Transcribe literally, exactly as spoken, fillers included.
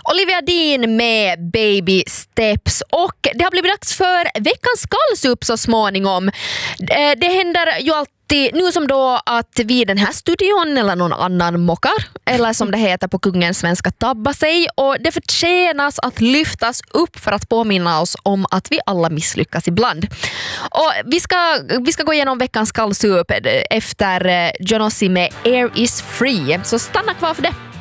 Olivia Dean med Baby Steps, och det har blivit dags för veckans skallsup så småningom. Det händer ju alltid nu som då att vi i den här studion eller någon annan mockar, eller som det heter på kungens svenska, tabba sig, och det förtjänas att lyftas upp för att påminna oss om att vi alla misslyckas ibland. Och vi ska, vi ska gå igenom veckans skallsup efter John Ossie med Air is Free, så stanna kvar för det.